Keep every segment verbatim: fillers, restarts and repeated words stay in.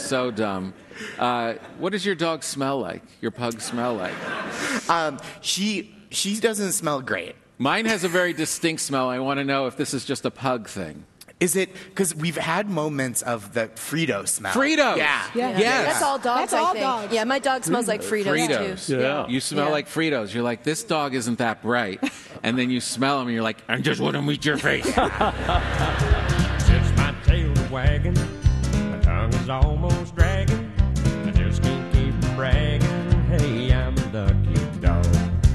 so dumb. Uh, what does your dog smell like? Your pug smell like? Um, she she doesn't smell great. Mine has a very distinct smell. I want to know if this is just a pug thing. Is it because we've had moments of the Frito smell? Fritos. Yeah. Yeah. Yes. That's all dogs, That's I all think. dogs. Yeah, my dog smells like Fritos, Fritos. too. Yeah. You smell Yeah. like Fritos. You're like, this dog isn't that bright. And then you smell them and you're like, I just want to meet your face. Since my tail's wagging, my tongue is almost dragging. I just can't keep bragging. Hey, I'm a lucky dog.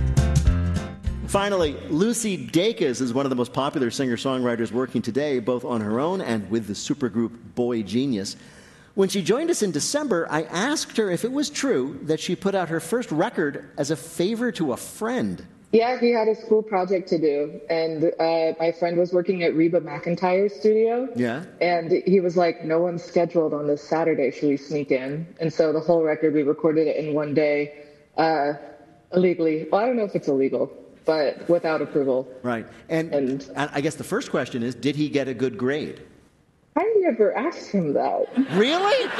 Finally, Lucy Dacus is one of the most popular singer-songwriters working today, both on her own and with the supergroup Boy Genius. When she joined us in December, I asked her if it was true that she put out her first record as a favor to a friend. Yeah, he had a school project to do, and uh, my friend was working at Reba McEntire's studio. Yeah. And he was like, no one's scheduled on this Saturday, should we sneak in? And so the whole record, we recorded it in one day, uh, illegally. Well, I don't know if it's illegal, but without approval. Right. And, And- and I guess the first question is, did he get a good grade? I never asked him that. Really?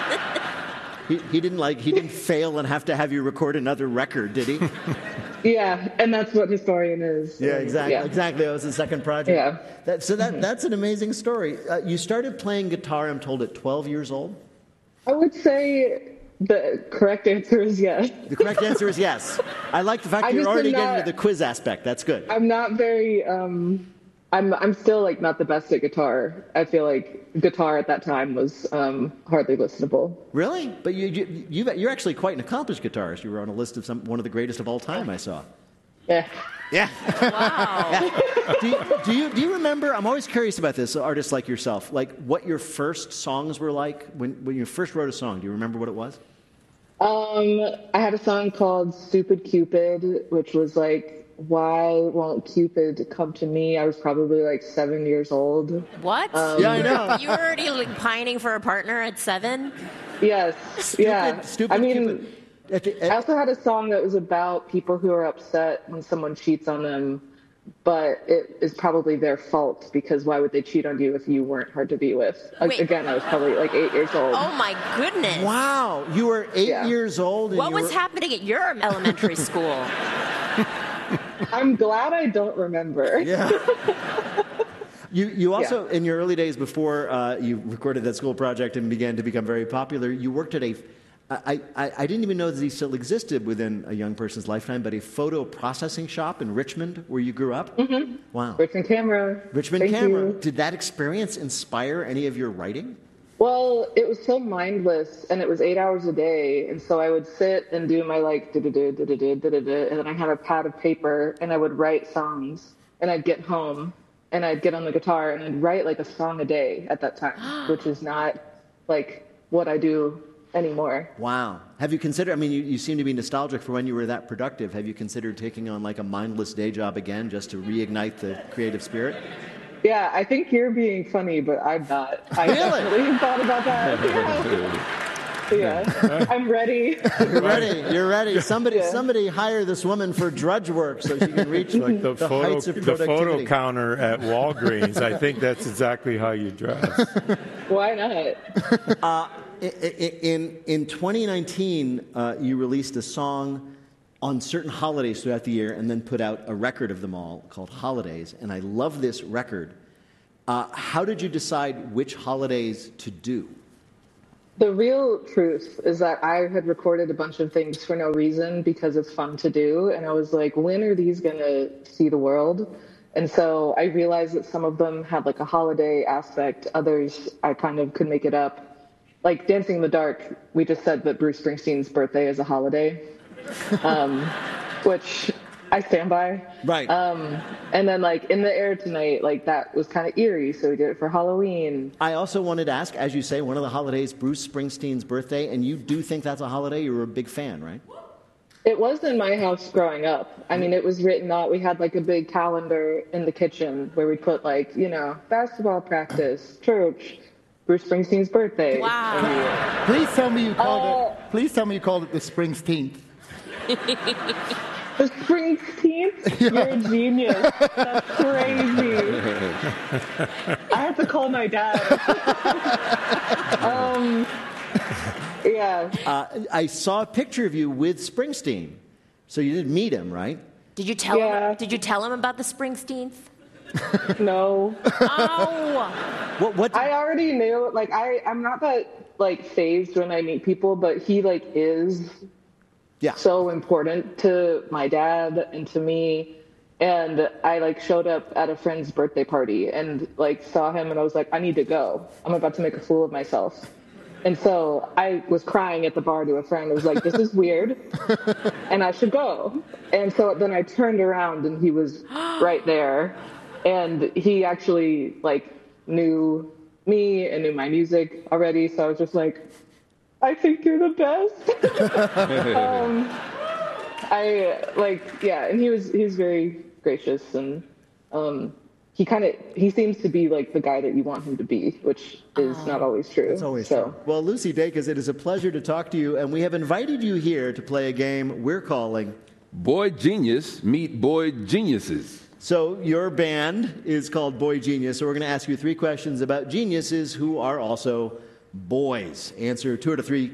he, he didn't like, he didn't fail and have to have you record another record, did he? Yeah, and that's what Historian is. Yeah, exactly. Yeah. Exactly. That was the second project. Yeah. That, so that, that's an amazing story. Uh, you started playing guitar, I'm told, at twelve years old? I would say the correct answer is yes. The correct answer is yes. I like the fact I that you're just am already getting not- to the quiz aspect. That's good. I'm not very. Um, I'm. I'm still like not the best at guitar. I feel like guitar at that time was um, hardly listenable. Really? But you, you, you, you're actually quite an accomplished guitarist. You were on a list of some, one of the greatest of all time, I saw. Yeah. Yeah. Wow. do, you, do, you, do you remember, I'm always curious about this, artists like yourself, like what your first songs were like when, when you first wrote a song? Do you remember what it was? Um, I had a song called "Stupid Cupid," which was like, "Why won't Cupid come to me?" I was probably like seven years old. What? Yeah, I know. You were already like pining for a partner at seven? Yes. Stupid, yeah. stupid I mean, Cupid. At the, I at, also had a song that was about people who are upset when someone cheats on them, but it is probably their fault because why would they cheat on you if you weren't hard to be with? Like, Wait. again, I was probably like eight years old. Oh my goodness. wow, you were eight Yeah. years old. And What you was were, happening at your elementary school? I'm glad I don't remember. Yeah. You, you also, in your early days before uh, you recorded that school project and began to become very popular, you worked at a, I, I, I didn't even know that these still existed within a young person's lifetime, but a photo processing shop in Richmond where you grew up? Mm-hmm. Wow. Richmond Camera. Richmond Thank Camera. you. Did that experience inspire any of your writing? Well, it was so mindless, and it was eight hours a day, and so I would sit and do my like da-da-da, da-da-da, da-da-da, and then I had a pad of paper, and I would write songs, and I'd get home, and I'd get on the guitar, and I'd write like a song a day at that time, which is not like what I do anymore. Wow. Have you considered, I mean, you, you seem to be nostalgic for when you were that productive. Have you considered taking on like a mindless day job again just to reignite the creative spirit? Yeah, I think you're being funny, but I'm not. I Really? definitely thought about that. Yeah. yeah. I'm ready. You're ready. You're ready. Somebody, Yeah. somebody hire this woman for drudge work so she can reach Like the, the photo, heights of the productivity. photo counter at Walgreens. I think that's exactly how you dress. Why not? Uh, in in twenty nineteen, uh, you released a song on certain holidays throughout the year, and then put out a record of them all called Holidays. And I love this record. Uh, how did you decide which holidays to do? The real truth is that I had recorded a bunch of things for no reason because it's fun to do. And I was like, when are these going to see the world? And so I realized that some of them had like a holiday aspect. Others, I kind of could make it up. Like Dancing in the Dark, we just said that Bruce Springsteen's birthday is a holiday, um, which I stand by. Right. Um, and then like In the Air Tonight, like that was kind of eerie, so we did it for Halloween. I also wanted to ask, as you say, one of the holidays, Bruce Springsteen's birthday, and you do think that's a holiday? You were a big fan, right? It was in my house growing up. I mean, it was written out. We had like a big calendar in the kitchen where we put like, you know, basketball practice, church, Bruce Springsteen's birthday. Wow. every year. Please tell me you called Uh, it. Please tell me you called it the Springsteenth. The Springsteenth? You're a genius. That's crazy. I have to call my dad. um, yeah. Uh, I saw a picture of you with Springsteen. So you did meet him, right? Did you tell Yeah. him? Did you tell him about the Springsteens? No. Oh, What? What? I already knew, like, I, I'm not that, like, phased when I meet people, but he, like, is yeah. so important to my dad and to me. And I, like, showed up at a friend's birthday party and, like, saw him, and I was like, I need to go. I'm about to make a fool of myself. And so I was crying at the bar to a friend. I was like, this is weird, and I should go. And so then I turned around, and he was right there. And he actually, like, knew me and knew my music already. So I was just like, I think you're the best. um, I, like, yeah, and he was, he was very gracious, and um, he kind of, he seems to be, like, the guy that you want him to be, which is not always true. It's always so. true. Well, Lucy Dacus, it is a pleasure to talk to you, and we have invited you here to play a game we're calling Boy Genius Meet Boy Geniuses. So your band is called Boy Genius, so we're going to ask you three questions about geniuses who are also boys. Answer two out of three.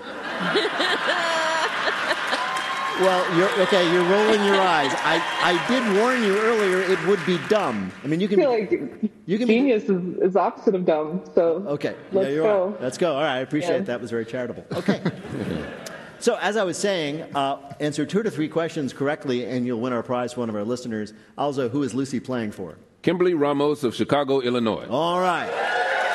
Well, you're, okay, you're rolling your eyes. I, I did warn you earlier it would be dumb. I mean, you I can feel be, like you can be, genius is, is opposite of dumb, so okay. let's yeah, you go. are. Let's go. All right, I appreciate Yeah. that. Was very charitable. Okay. So as I was saying, uh, answer two to three questions correctly, and you'll win our prize for one of our listeners. Also, who is Lucy playing for? Kimberly Ramos of Chicago, Illinois. All right.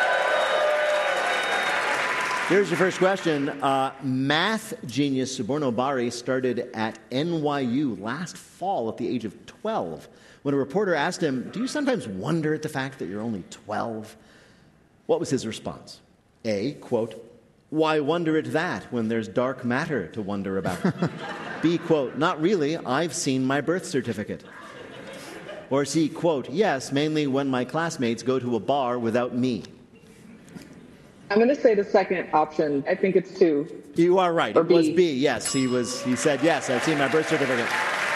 Here's your first question. Uh, math genius Suborno Bari started at N Y U last fall at the age of twelve. When a reporter asked him, do you sometimes wonder at the fact that you're only twelve? What was his response? A, quote, why wonder at that when there's dark matter to wonder about? B, quote, not really, I've seen my birth certificate. Or C, quote, yes, mainly when my classmates go to a bar without me. I'm going to say the second option. I think it's two. You are right. Or It was B. B. Yes, he was. He said, yes, I've seen my birth certificate.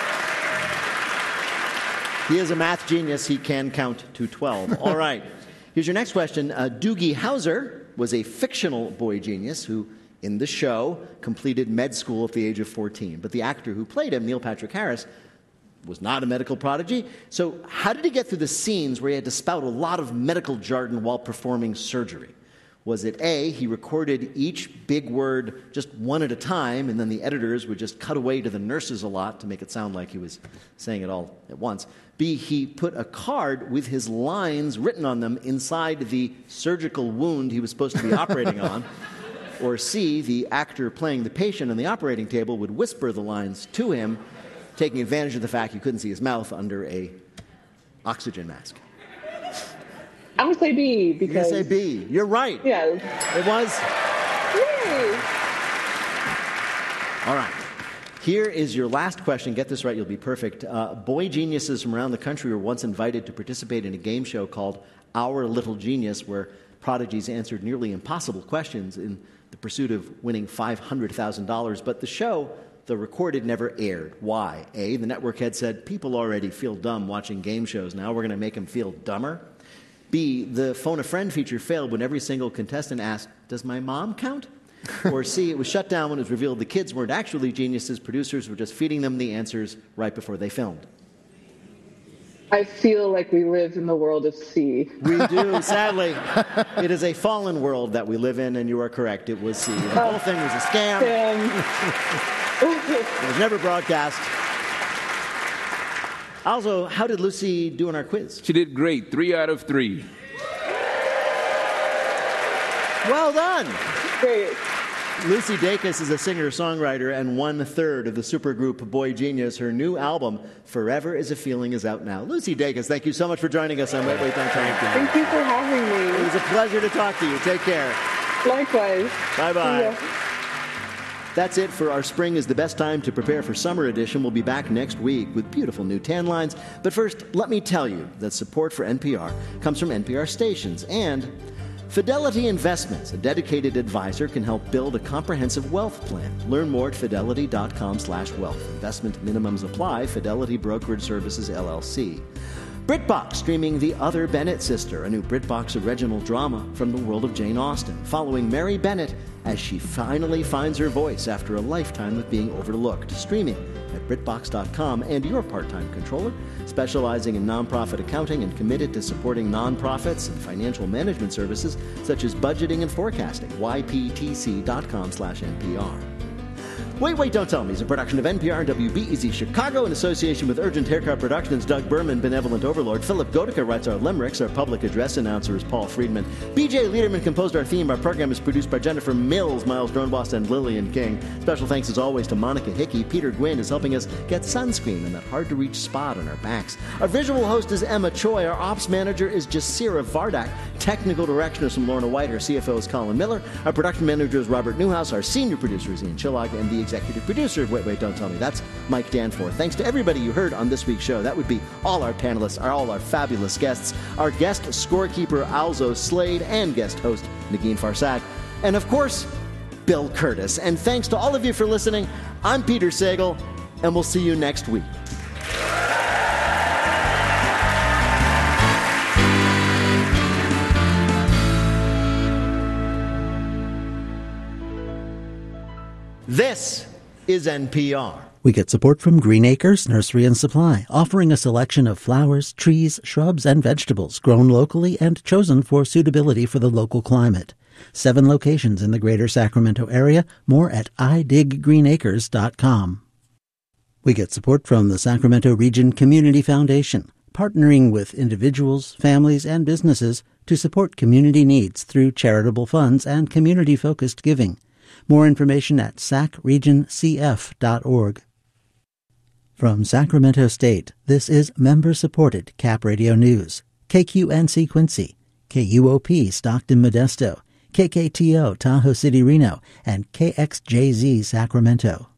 He is a math genius. He can count to twelve. All right. Here's your next question. Uh, Doogie Howser was a fictional boy genius who, in the show, completed med school at the age of fourteen. But the actor who played him, Neil Patrick Harris, was not a medical prodigy. So how did he get through the scenes where he had to spout a lot of medical jargon while performing surgery? Was it A, he recorded each big word just one at a time, and then the editors would just cut away to the nurses a lot to make it sound like he was saying it all at once? B, he put a card with his lines written on them inside the surgical wound he was supposed to be operating on? Or C, the actor playing the patient on the operating table would whisper the lines to him, taking advantage of the fact you couldn't see his mouth under a oxygen mask? I'm going to say B You're because... going to say B. You're right. Yeah. It was. Yay! All right. Here is your last question. Get this right, you'll be perfect. Uh, boy geniuses from around the country were once invited to participate in a game show called Our Little Genius, where prodigies answered nearly impossible questions in the pursuit of winning five hundred thousand dollars. But the show, the recorded, never aired. Why? A, the network had said, people already feel dumb watching game shows. Now we're going to make them feel dumber. B, the phone a friend feature failed when every single contestant asked, does my mom count? Or C, it was shut down when it was revealed the kids weren't actually geniuses. Producers were just feeding them the answers right before they filmed. I feel like we live in the world of C. We do, sadly. It is a fallen world that we live in, and you are correct. It was C. The whole thing was a scam. Damn. It was never broadcast. Also, how did Lucy do on our quiz? She did great. Three out of three. Well done. Great. Lucy Dacus is a singer-songwriter and one-third of the supergroup Boy Genius. Her new album, Forever Is a Feeling, is out now. Lucy Dacus, thank you so much for joining us on Wait, Wait, Don't Tell Me. Thank you for having It me. was a pleasure to talk to you. Take care. Likewise. Bye-bye. See ya. That's it for our Spring is the Best Time to Prepare for Summer edition. We'll be back next week with beautiful new tan lines. But first, let me tell you that support for N P R comes from N P R stations and Fidelity Investments, a dedicated advisor, can help build a comprehensive wealth plan. Learn more at fidelity.com slash wealth. Investment minimums apply. Fidelity Brokerage Services, L L C. BritBox streaming The Other Bennett Sister, a new BritBox original drama from the world of Jane Austen, following Mary Bennett as she finally finds her voice after a lifetime of being overlooked. Streaming at BritBox dot com. And your part-time controller, specializing in nonprofit accounting and committed to supporting nonprofits and financial management services such as budgeting and forecasting. Y P T C dot com slash N P R. Wait, Wait, Don't Tell Me is a production of N P R and W B E Z Chicago in association with Urgent Haircut Productions. Doug Berman, Benevolent Overlord. Philip Gotica writes our limericks. Our public address announcer is Paul Friedman. B J Liederman composed our theme. Our program is produced by Jennifer Mills, Miles Droneboss, and Lillian King. Special thanks as always to Monica Hickey. Peter Gwynn is helping us get sunscreen in that hard-to-reach spot on our backs. Our visual host is Emma Choi. Our ops manager is Jasira Vardak. Technical direction is from Lorna White. Our C F O is Colin Miller. Our production manager is Robert Newhouse. Our senior producer is Ian Chillag. And the executive producer of Wait, Wait, Don't Tell Me, that's Mike Danforth. Thanks to everybody you heard on this week's show. That would be all our panelists, our, all our fabulous guests, our guest scorekeeper Alzo Slade, and guest host Nagin Farsad. And of course, Bill Curtis. And thanks to all of you for listening. I'm Peter Sagal, and we'll see you next week. This is N P R. We get support from Green Acres Nursery and Supply, offering a selection of flowers, trees, shrubs, and vegetables grown locally and chosen for suitability for the local climate. Seven locations in the greater Sacramento area. More at i dig green acres dot com. We get support from the Sacramento Region Community Foundation, partnering with individuals, families, and businesses to support community needs through charitable funds and community-focused giving. More information at sac region c f dot org. From Sacramento State, this is member-supported Cap Radio News. K Q N C Quincy, K U O P Stockton Modesto, K K T O Tahoe City Reno, and K X J Z Sacramento.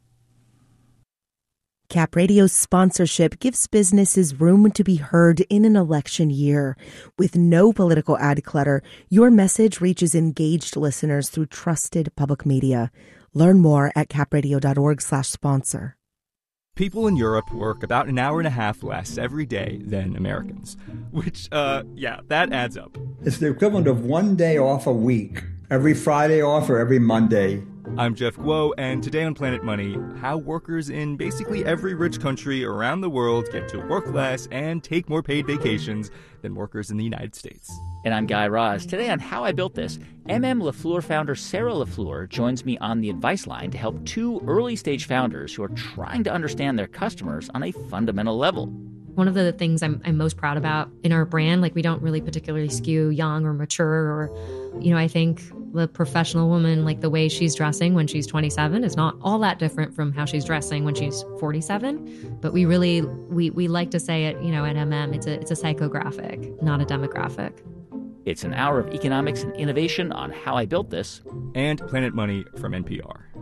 Cap Radio's sponsorship gives businesses room to be heard in an election year. With no political ad clutter, your message reaches engaged listeners through trusted public media. Learn more at capradio dot org slash sponsor. People in Europe work about an hour and a half less every day than Americans, which, uh, yeah, that adds up. It's the equivalent of one day off a week, every Friday off or every Monday. I'm Jeff Guo, and today on Planet Money, how workers in basically every rich country around the world get to work less and take more paid vacations than workers in the United States. And I'm Guy Raz. Today on How I Built This, M M LaFleur founder Sarah LaFleur joins me on the advice line to help two early-stage founders who are trying to understand their customers on a fundamental level. One of the things I'm, I'm most proud about in our brand, like we don't really particularly skew young or mature or, you know, I think the professional woman, like the way she's dressing when she's twenty-seven is not all that different from how she's dressing when she's forty-seven. But we really, we, we like to say it, you know, at M M, it's a, it's a psychographic, not a demographic. It's an hour of economics and innovation on How I Built This. And Planet Money from N P R.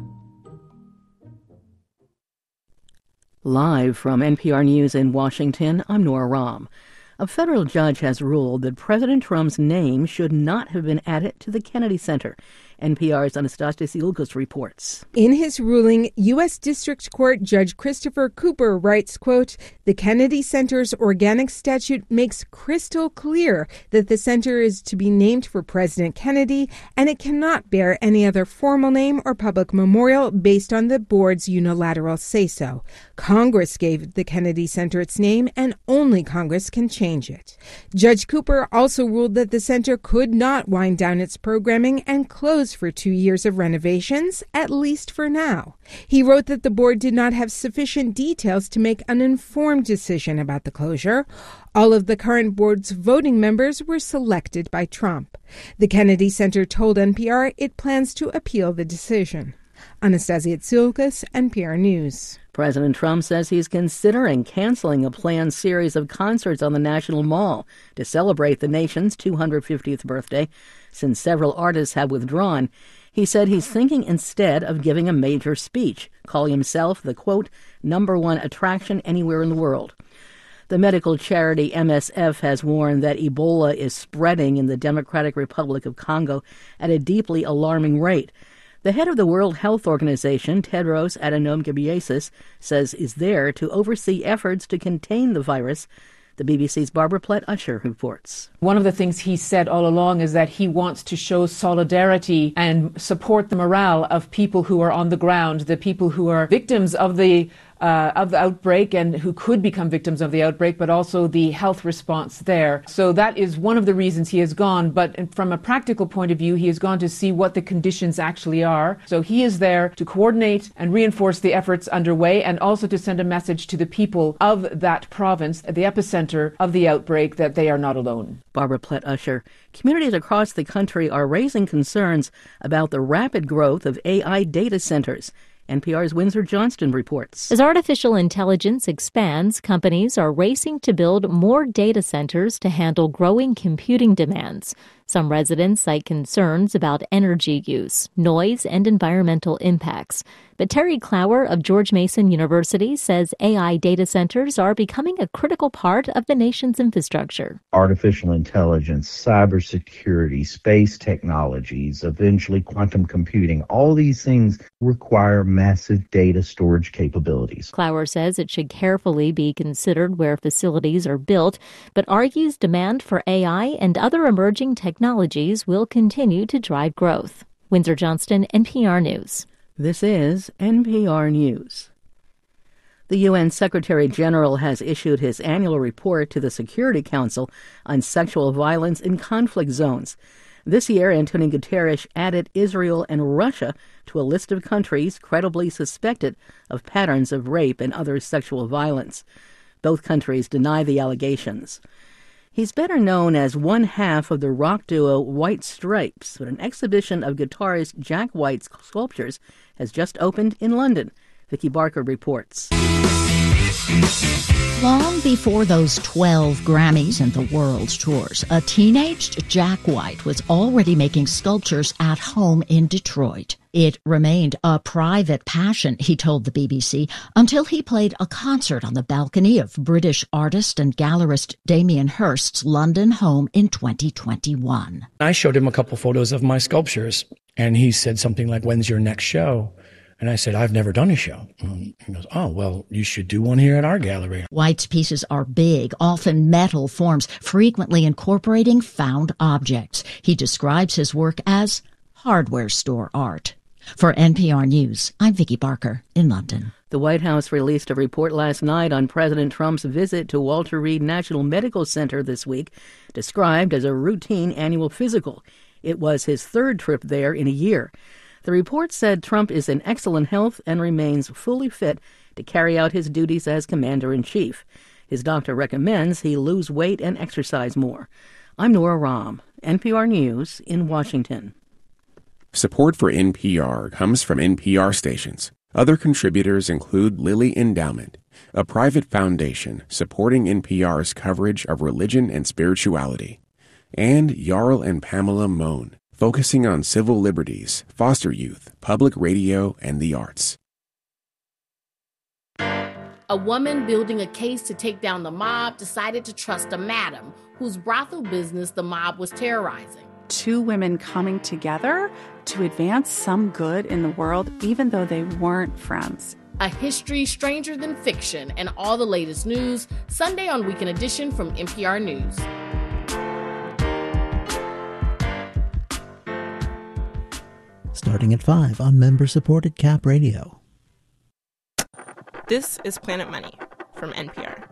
Live from N P R News in Washington, I'm Nora Rahm. A federal judge has ruled that President Trump's name should not have been added to the Kennedy Center. N P R's Anastasia Siulkas reports. In his ruling, U S. District Court Judge Christopher Cooper writes, quote, "The Kennedy Center's organic statute makes crystal clear that the center is to be named for President Kennedy, and it cannot bear any other formal name or public memorial based on the board's unilateral say-so. Congress gave the Kennedy Center its name, and only Congress can change it." Judge Cooper also ruled that the center could not wind down its programming and close for two years of renovations, at least for now. He wrote that the board did not have sufficient details to make an informed decision about the closure. All of the current board's voting members were selected by Trump. The Kennedy Center told N P R it plans to appeal the decision. Anastasia Tsiolkas, N P R News. President Trump says he's considering canceling a planned series of concerts on the National Mall to celebrate the nation's two hundred fiftieth birthday. Since several artists have withdrawn, he said he's thinking instead of giving a major speech, calling himself the, quote, number one attraction anywhere in the world. The medical charity M S F has warned that Ebola is spreading in the Democratic Republic of Congo at a deeply alarming rate. The head of the World Health Organization, Tedros Adhanom Ghebreyesus, says is there to oversee efforts to contain the virus. The B B C's Barbara Plett-Usher reports. One of the things he said all along is that he wants to show solidarity and support the morale of people who are on the ground, the people who are victims of the Uh, of the outbreak and who could become victims of the outbreak, but also the health response there. So that is one of the reasons he has gone. But from a practical point of view, he has gone to see what the conditions actually are. So he is there to coordinate and reinforce the efforts underway and also to send a message to the people of that province, at the epicenter of the outbreak, that they are not alone. Barbara Plett-Usher. Communities across the country are raising concerns about the rapid growth of A I data centers. N P R's Windsor Johnston reports. As artificial intelligence expands, companies are racing to build more data centers to handle growing computing demands. Some residents cite concerns about energy use, noise, and environmental impacts. But Terry Clower of George Mason University says A I data centers are becoming a critical part of the nation's infrastructure. Artificial intelligence, cybersecurity, space technologies, eventually quantum computing, all these things require massive data storage capabilities. Clower says it should carefully be considered where facilities are built, but argues demand for A I and other emerging technologies will continue to drive growth. Windsor Johnston, N P R News. This is N P R News. The U N Secretary General has issued his annual report to the Security Council on sexual violence in conflict zones. This year, Antonio Guterres added Israel and Russia to a list of countries credibly suspected of patterns of rape and other sexual violence. Both countries deny the allegations. He's better known as one half of the rock duo White Stripes, but an exhibition of guitarist Jack White's sculptures has just opened in London. Vicki Barker reports. Long before those twelve Grammys and the world tours, a teenaged Jack White was already making sculptures at home in Detroit. It remained a private passion, he told the B B C, until he played a concert on the balcony of British artist and gallerist Damien Hirst's London home in twenty twenty-one. I showed him a couple photos of my sculptures, and he said something like, "When's your next show?" And I said, "I've never done a show." And he goes, "Oh, well, you should do one here at our gallery." White's pieces are big, often metal forms, frequently incorporating found objects. He describes his work as hardware store art. For N P R News, I'm Vicki Barker in London. The White House released a report last night on President Trump's visit to Walter Reed National Medical Center this week, described as a routine annual physical. It was his third trip there in a year. The report said Trump is in excellent health and remains fully fit to carry out his duties as commander-in-chief. His doctor recommends he lose weight and exercise more. I'm Nora Rahm, N P R News in Washington. Support for N P R comes from N P R stations. Other contributors include Lilly Endowment, a private foundation supporting N P R's coverage of religion and spirituality, and Jarl and Pamela Mohn, focusing on civil liberties, foster youth, public radio, and the arts. A woman building a case to take down the mob decided to trust a madam whose brothel business the mob was terrorizing. Two women coming together to advance some good in the world, even though they weren't friends. A history stranger than fiction, and all the latest news, Sunday on Weekend Edition from N P R News. Starting at five on member-supported Cap Radio. This is Planet Money from N P R.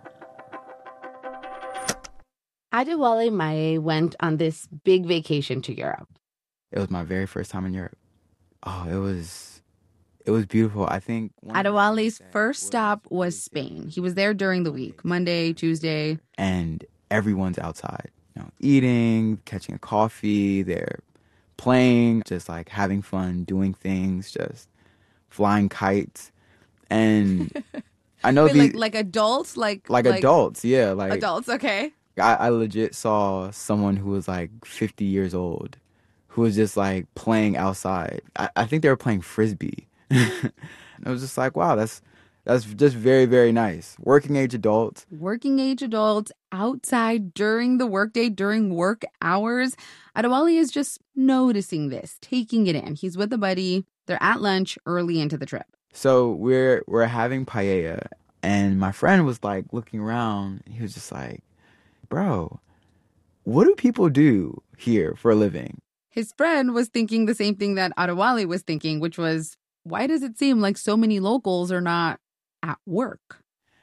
Adewale Mae went on this big vacation to Europe. It was my very first time in Europe. Oh, it was it was beautiful. I think Adewale's first stop was Spain. He was there during the week, Monday, Tuesday. And everyone's outside, you know, eating, catching a coffee, they're playing, just like having fun, doing things, just flying kites. And I know Wait, these like like adults, like like, like adults, yeah, like adults. Okay. I, I legit saw someone who was like fifty years old, who was just like playing outside. I, I think they were playing Frisbee. And it was just like, wow, that's that's just very, very nice. Working age adults. Working age adults outside during the workday, during work hours. Adewale is just noticing this, taking it in. He's with a buddy. They're at lunch early into the trip. So we're we're having paella, and my friend was like looking around. He was just like, bro, what do people do here for a living? His friend was thinking the same thing that Adewale was thinking, which was, why does it seem like so many locals are not at work?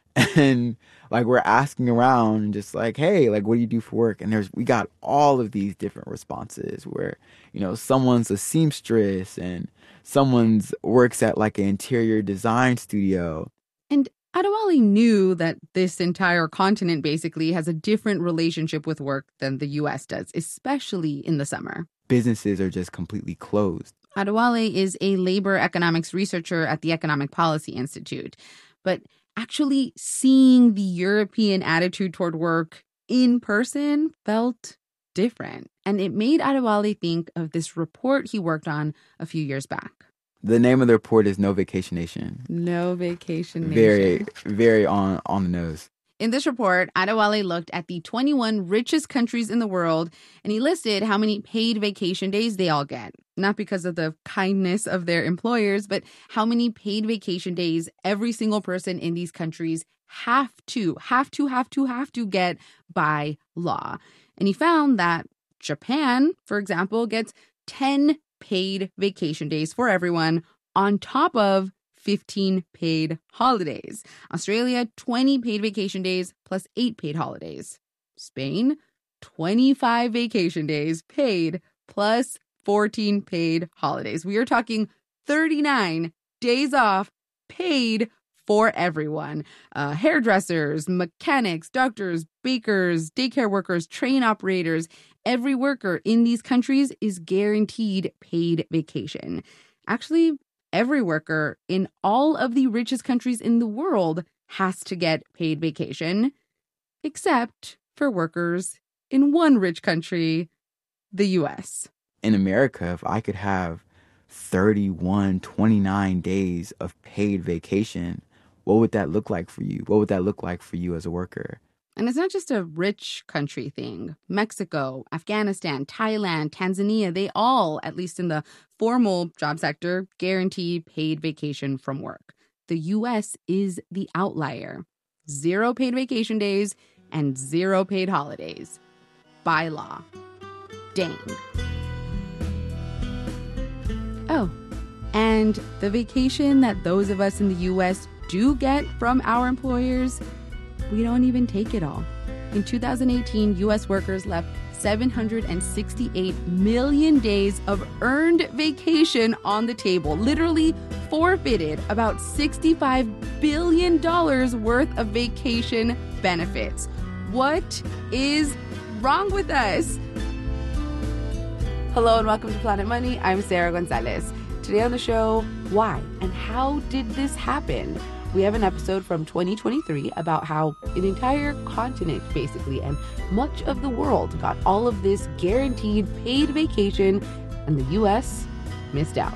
And like we're asking around just like, hey, like what do you do for work? And there's we got all of these different responses where, you know, someone's a seamstress and someone's works at like an interior design studio. And Adewale knew that this entire continent basically has a different relationship with work than the U S does, especially in the summer. Businesses are just completely closed. Adewale is a labor economics researcher at the Economic Policy Institute. But actually seeing the European attitude toward work in person felt different. And it made Adewale think of this report he worked on a few years back. The name of the report is No Vacation Nation. No Vacation Nation. Very, very on, on the nose. In this report, Adewale looked at the twenty-one richest countries in the world, and he listed how many paid vacation days they all get. Not because of the kindness of their employers, but how many paid vacation days every single person in these countries have to, have to, have to, have to get by law. And he found that Japan, for example, gets ten paid vacation days for everyone on top of fifteen paid holidays. Australia, twenty paid vacation days plus eight paid holidays. Spain, twenty-five vacation days paid plus fourteen paid holidays. We are talking thirty-nine days off paid for everyone. Uh, hairdressers, mechanics, doctors, bakers, daycare workers, train operators. Every worker in these countries is guaranteed paid vacation. Actually, every worker in all of the richest countries in the world has to get paid vacation, except for workers in one rich country, the U S. In America, if I could have thirty-one, twenty-nine days of paid vacation, what would that look like for you? What would that look like for you as a worker? And it's not just a rich country thing. Mexico, Afghanistan, Thailand, Tanzania, they all, at least in the formal job sector, guarantee paid vacation from work. The U S is the outlier. Zero paid vacation days and zero paid holidays. By law. Dang. Oh, and the vacation that those of us in the U S do get from our employers, we don't even take it all. In two thousand eighteen, U S workers left seven hundred sixty-eight million days of earned vacation on the table, literally forfeited about sixty-five billion dollars worth of vacation benefits. What is wrong with us? Hello and welcome to Planet Money. I'm Sarah Gonzalez. Today on the show, why and how did this happen? We have an episode from twenty twenty-three about how an entire continent, basically, and much of the world got all of this guaranteed paid vacation, and the U S missed out.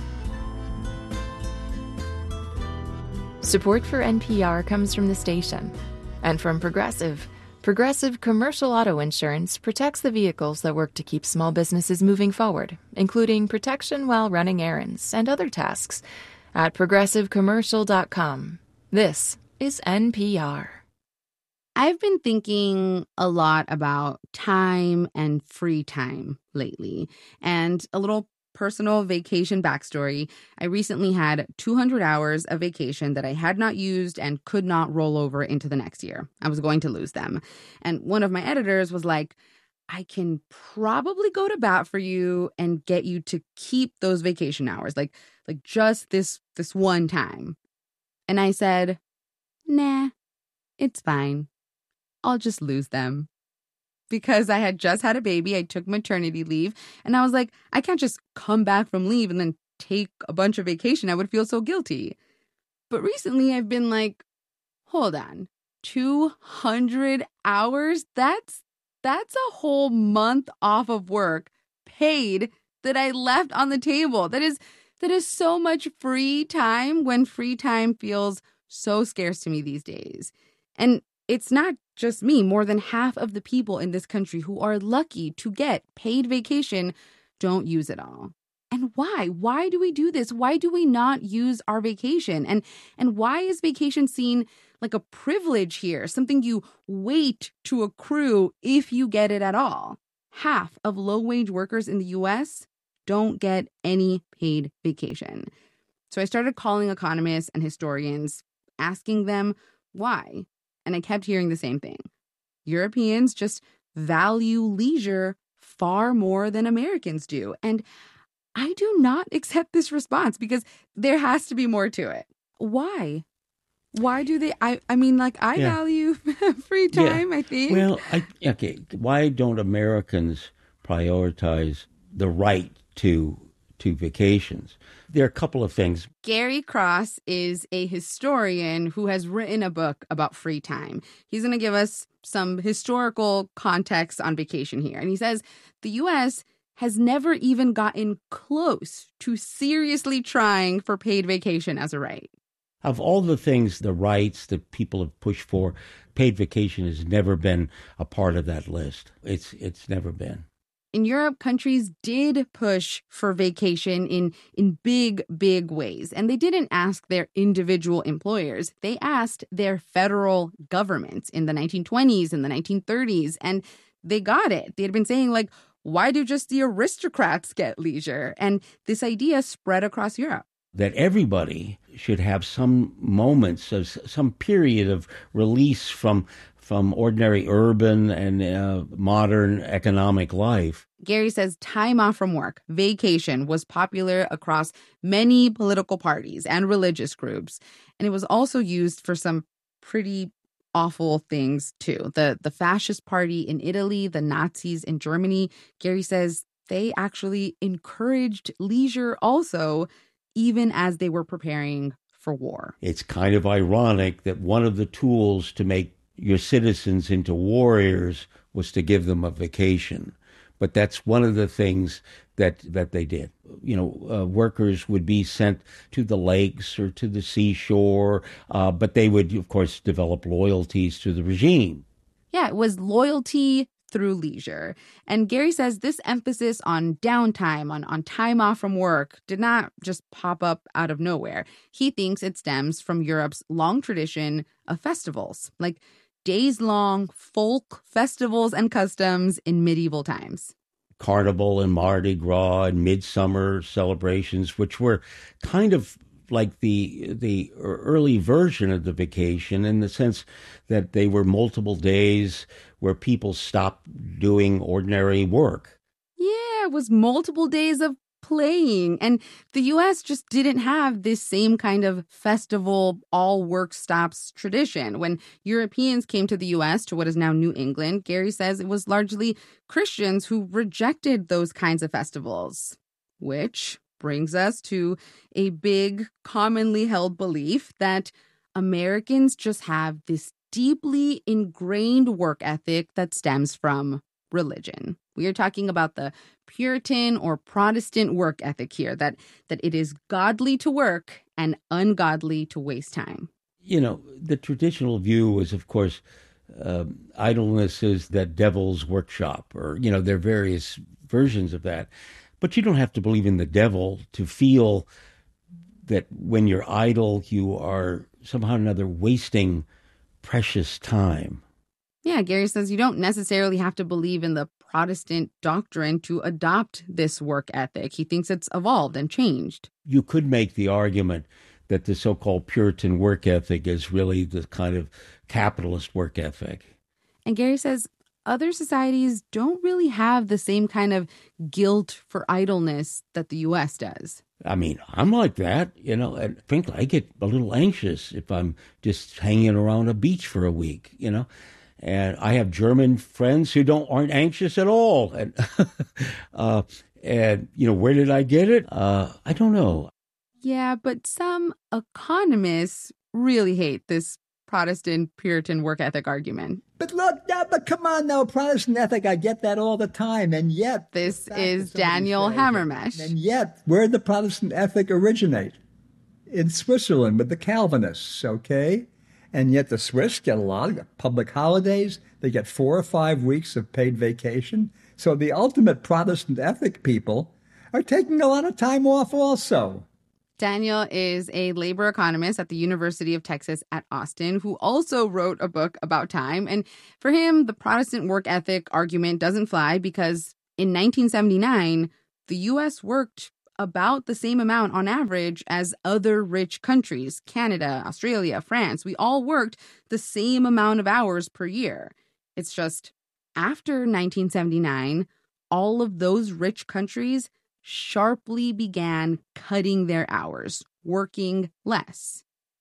Support for N P R comes from the station and from Progressive. Progressive Commercial Auto Insurance protects the vehicles that work to keep small businesses moving forward, including protection while running errands and other tasks. At progressive commercial dot com. This is N P R. I've been thinking a lot about time and free time lately. And a little personal vacation backstory. I recently had two hundred hours of vacation that I had not used and could not roll over into the next year. I was going to lose them. And one of my editors was like, I can probably go to bat for you and get you to keep those vacation hours, like like just this this one time. And I said, nah, it's fine. I'll just lose them. Because I had just had a baby, I took maternity leave, and I was like, I can't just come back from leave and then take a bunch of vacation. I would feel so guilty. But recently I've been like, hold on, two hundred hours? That's That's a whole month off of work paid that I left on the table. That is that is so much free time when free time feels so scarce to me these days. And it's not just me. More than half of the people in this country who are lucky to get paid vacation don't use it all. And why? Why do we do this? Why do we not use our vacation? And and why is vacation seen like a privilege here, something you wait to accrue if you get it at all. Half of low-wage workers in the U S don't get any paid vacation. So I started calling economists and historians, asking them why. And I kept hearing the same thing. Europeans just value leisure far more than Americans do. And I do not accept this response because there has to be more to it. Why? Why do they? I, I mean, like, I Yeah. value free time, Yeah. I think. Well, I, okay, why don't Americans prioritize the right to to vacations? There are a couple of things. Gary Cross is a historian who has written a book about free time. He's going to give us some historical context on vacation here. And he says the U S has never even gotten close to seriously trying for paid vacation as a right. Of all the things, the rights that people have pushed for, paid vacation has never been a part of that list. It's it's never been. In Europe, countries did push for vacation in, in big, big ways. And they didn't ask their individual employers. They asked their federal governments in the nineteen twenties and the nineteen thirties. And they got it. They had been saying, like, why do just the aristocrats get leisure? And this idea spread across Europe. That everybody should have some moments of some period of release from from ordinary urban and uh, modern economic life. Gary says time off from work, vacation, was popular across many political parties and religious groups. And it was also used for some pretty awful things, too. The, the fascist party in Italy, the Nazis in Germany, Gary says they actually encouraged leisure also, even as they were preparing for war. It's kind of ironic that one of the tools to make your citizens into warriors was to give them a vacation. But that's one of the things that, that they did. You know, uh, workers would be sent to the lakes or to the seashore, uh, but they would, of course, develop loyalties to the regime. Yeah, it was loyalty through leisure. And Gary says this emphasis on downtime, on, on time off from work, did not just pop up out of nowhere. He thinks it stems from Europe's long tradition of festivals, like days-long folk festivals and customs in medieval times. Carnival and Mardi Gras and midsummer celebrations, which were kind of like the the early version of the vacation in the sense that they were multiple days where people stopped doing ordinary work. Yeah, it was multiple days of playing. And the U S just didn't have this same kind of festival, all work stops tradition. When Europeans came to the U S, to what is now New England, Gary says it was largely Christians who rejected those kinds of festivals, which brings us to a big, commonly held belief that Americans just have this deeply ingrained work ethic that stems from religion. We are talking about the Puritan or Protestant work ethic here, that, that it is godly to work and ungodly to waste time. You know, the traditional view was, of course, uh, idleness is the devil's workshop, or, you know, there are various versions of that. But you don't have to believe in the devil to feel that when you're idle, you are somehow or another wasting precious time. Yeah, Gary says you don't necessarily have to believe in the Protestant doctrine to adopt this work ethic. He thinks it's evolved and changed. You could make the argument that the so-called Puritan work ethic is really the kind of capitalist work ethic. And Gary says other societies don't really have the same kind of guilt for idleness that the U S does. I mean, I'm like that, you know, and frankly, I get a little anxious if I'm just hanging around a beach for a week, you know. And I have German friends who don't aren't anxious at all. And, uh, and you know, where did I get it? Uh, I don't know. Yeah, but some economists really hate this Protestant Puritan work ethic argument. But look, now, but come on now, Protestant ethic, I get that all the time. And yet... This is Daniel Hammermesh. And yet, where did the Protestant ethic originate? In Switzerland with the Calvinists, okay? And yet the Swiss get a lot of public holidays. They get four or five weeks of paid vacation. So the ultimate Protestant ethic people are taking a lot of time off also. Daniel is a labor economist at the University of Texas at Austin who also wrote a book about time. And for him, the Protestant work ethic argument doesn't fly because in nineteen seventy-nine, the U S worked about the same amount on average as other rich countries, Canada, Australia, France. We all worked the same amount of hours per year. It's just after nineteen seventy-nine, all of those rich countries sharply began cutting their hours, working less,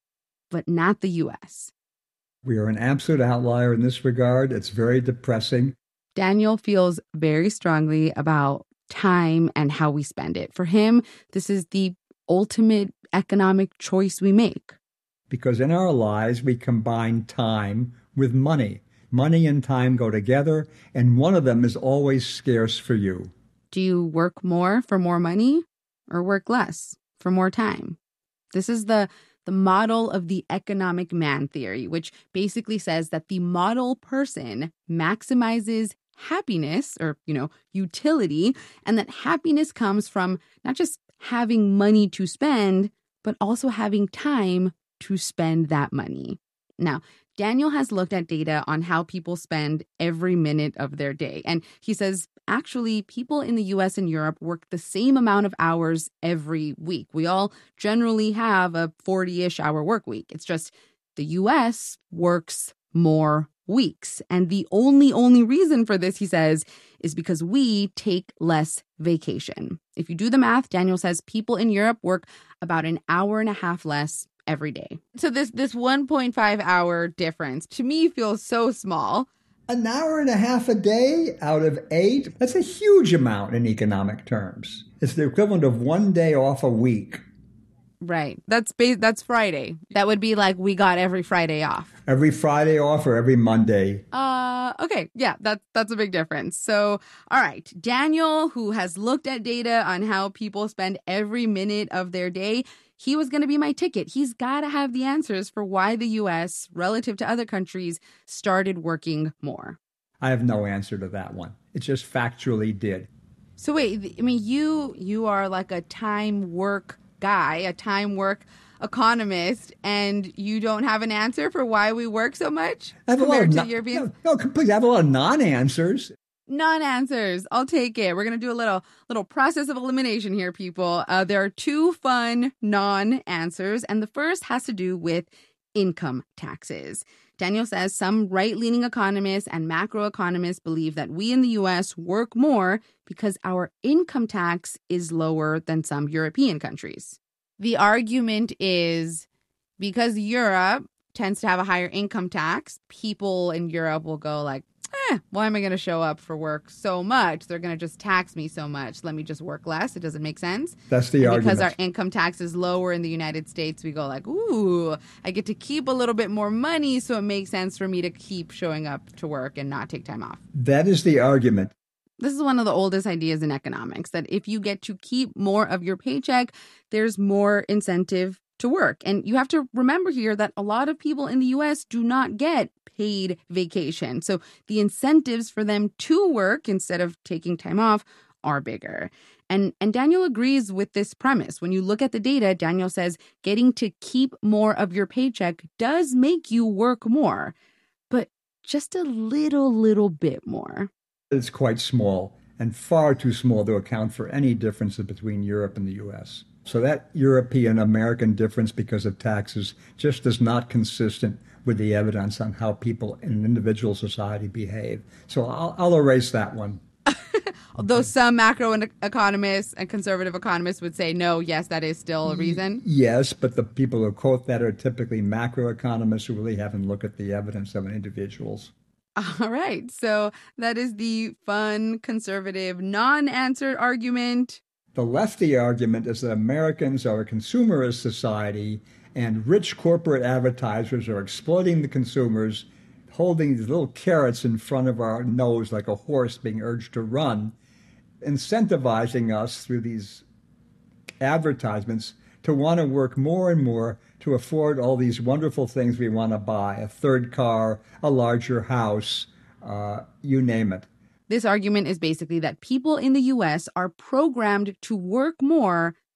but not the U S. We are an absolute outlier in this regard. It's very depressing. Daniel feels very strongly about time and how we spend it. For him, this is the ultimate economic choice we make. Because in our lives, we combine time with money. Money and time go together, and one of them is always scarce for you. Do you work more for more money or work less for more time? This is the, the model of the economic man theory, which basically says that the model person maximizes happiness or, you know, utility, and that happiness comes from not just having money to spend, but also having time to spend that money. Now, Daniel has looked at data on how people spend every minute of their day. And he says, actually, people in the U S and Europe work the same amount of hours every week. We all generally have a forty-ish hour work week. It's just the U S works more weeks. And the only, only reason for this, he says, is because we take less vacation. If you do the math, Daniel says people in Europe work about an hour and a half less every day. So this this one point five hour difference to me feels so small. An hour and a half a day out of eight? That's a huge amount in economic terms. It's the equivalent of one day off a week. Right. That's ba- that's Friday. That would be like we got every Friday off. Every Friday off or every Monday? Uh, okay. Yeah, that's, that's a big difference. So, all right. Daniel, who has looked at data on how people spend every minute of their day, he was going to be my ticket. He's got to have the answers for why the U S, relative to other countries, started working more. I have no answer to that one. It just factually did. So wait, I mean, you you are like a time work guy, a time work economist, and you don't have an answer for why we work so much I have compared a to lot of Europeans? No, no, completely. I have a lot of non-answers. Non-answers. I'll take it. We're going to do a little little process of elimination here, people. Uh, there are two fun non-answers, and the first has to do with income taxes. Daniel says some right-leaning economists and macroeconomists believe that we in the U S work more because our income tax is lower than some European countries. The argument is because Europe tends to have a higher income tax, people in Europe will go like, eh, why am I going to show up for work so much? They're going to just tax me so much. Let me just work less. It doesn't make sense. That's the and argument. Because our income tax is lower in the United States, we go like, ooh, I get to keep a little bit more money, so it makes sense for me to keep showing up to work and not take time off. That is the argument. This is one of the oldest ideas in economics, that if you get to keep more of your paycheck, there's more incentive to work. And you have to remember here that a lot of people in the U S do not get paid vacation. So the incentives for them to work instead of taking time off are bigger. And and Daniel agrees with this premise. When you look at the data, Daniel says getting to keep more of your paycheck does make you work more, but just a little, little bit more. It's quite small and far too small to account for any differences between Europe and the U S. So that European-American difference because of taxes just is not consistent with the evidence on how people in an individual society behave. So I'll, I'll erase that one. Although some macroeconomists and conservative economists would say, no, yes, that is still a reason. Yes, but the people who quote that are typically macroeconomists who really haven't looked at the evidence of individuals. All right. So that is the fun, conservative, non-answered argument. The lefty argument is that Americans are a consumerist society and rich corporate advertisers are exploiting the consumers, holding these little carrots in front of our nose like a horse being urged to run, incentivizing us through these advertisements to want to work more and more to afford all these wonderful things we want to buy, a third car, a larger house, uh, you name it. This argument is basically that people in the U S are programmed to work more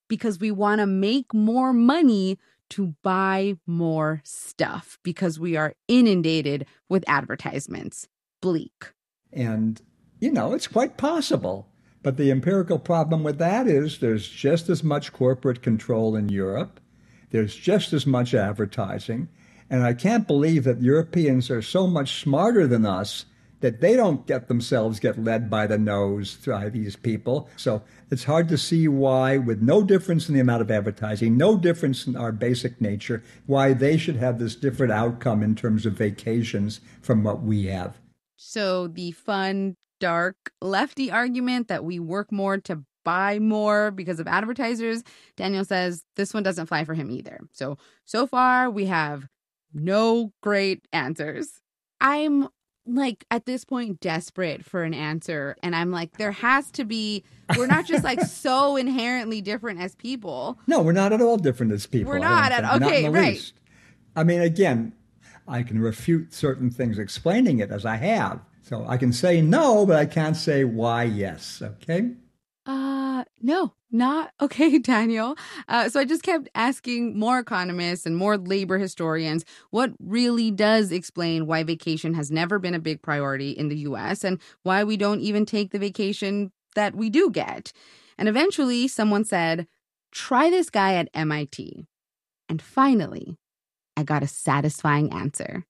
because we want to make more money to buy more stuff because we are inundated with advertisements. Bleak. And, you know, it's quite possible. But the empirical problem with that is there's just as much corporate control in Europe. There's just as much advertising. And I can't believe that Europeans are so much smarter than us that they don't get themselves get led by the nose by these people. So it's hard to see why, with no difference in the amount of advertising, no difference in our basic nature, why they should have this different outcome in terms of vacations from what we have. So the fun, dark, lefty argument that we work more to buy more because of advertisers, Daniel says this one doesn't fly for him either. So, so far we have no great answers. I'm like at this point desperate for an answer. And I'm like, there has to be, we're not just like so inherently different as people. No, we're not at all different as people. We're not at, okay, not in the right. least. I mean, again, I can refute certain things explaining it as I have. So I can say no, but I can't say why yes. Okay? Uh, no, not okay, Daniel. Uh, so I just kept asking more economists and more labor historians what really does explain why vacation has never been a big priority in the U S and why we don't even take the vacation that we do get. And eventually someone said, try this guy at M I T. And finally, I got a satisfying answer.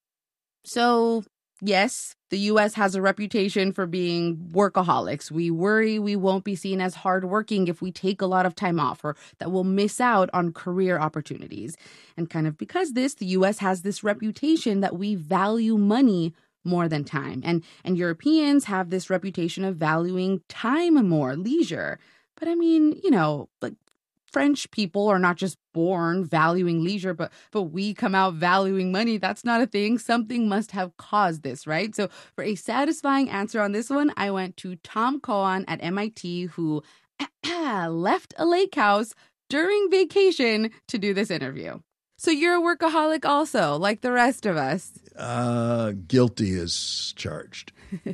So yes, the U S has a reputation for being workaholics. We worry we won't be seen as hardworking if we take a lot of time off, or that we'll miss out on career opportunities. And kind of because this, the U S has this reputation that we value money more than time. And, and Europeans have this reputation of valuing time more, leisure. But I mean, you know, like French people are not just born valuing leisure, but but we come out valuing money. That's not a thing. Something must have caused this, right? So for a satisfying answer on this one, I went to Tom Cohen at M I T, who left a lake house during vacation to do this interview. So you're a workaholic also, like the rest of us. Uh, guilty as charged.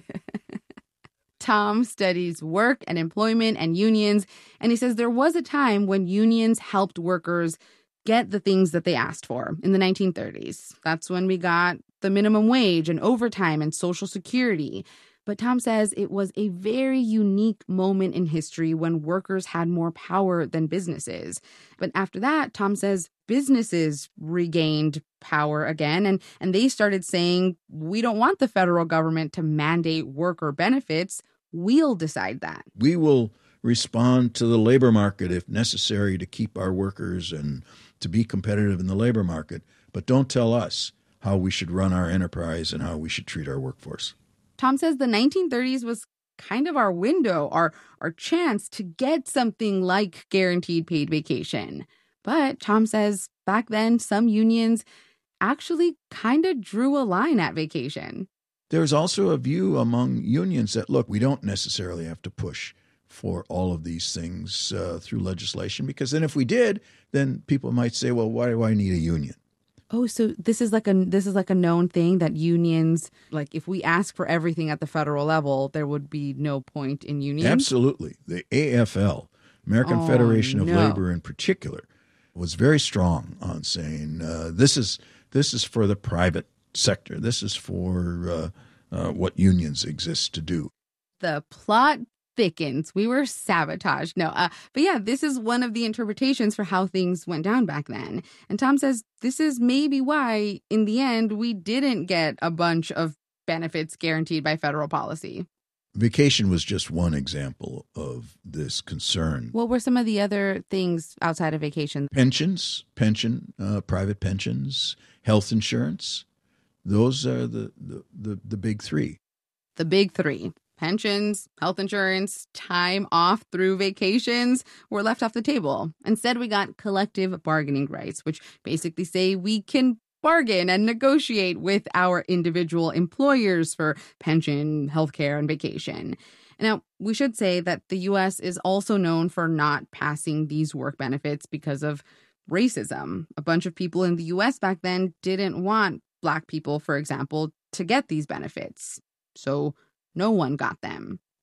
Tom studies work and employment and unions, and he says there was a time when unions helped workers get the things that they asked for in the nineteen thirties. That's when we got the minimum wage and overtime and Social Security. But Tom says it was a very unique moment in history when workers had more power than businesses. But after that, Tom says businesses regained power again, and, and they started saying, we don't want the federal government to mandate worker benefits. We'll decide that. We will respond to the labor market if necessary to keep our workers and to be competitive in the labor market. But don't tell us how we should run our enterprise and how we should treat our workforce. Tom says the nineteen thirties was kind of our window, our, our chance to get something like guaranteed paid vacation. But Tom says back then, some unions actually kind of drew a line at vacation. There's also a view among unions that, look, we don't necessarily have to push for all of these things uh, through legislation, because then if we did, then people might say, well, why do I need a union? Oh, so this is like a this is like a known thing that unions, like if we ask for everything at the federal level, there would be no point in unions? Absolutely. The A F L, American oh, Federation of no. Labor in particular, was very strong on saying uh, this is this is for the private sector. This is for uh, uh, what unions exist to do. The plot thickens. We were sabotaged. No, uh, but yeah, this is one of the interpretations for how things went down back then. And Tom says this is maybe why, in the end, we didn't get a bunch of benefits guaranteed by federal policy. Vacation was just one example of this concern. What were some of the other things outside of vacation? Pensions, pension, uh, private pensions, health insurance. Those are the, the, the, the big three. The big three. Pensions, health insurance, time off through vacations were left off the table. Instead, we got collective bargaining rights, which basically say we can bargain and negotiate with our individual employers for pension, healthcare, and vacation. Now, we should say that the U S is also known for not passing these work benefits because of racism. A bunch of people in the U S back then didn't want Black people, for example, to get these benefits. So no one got them.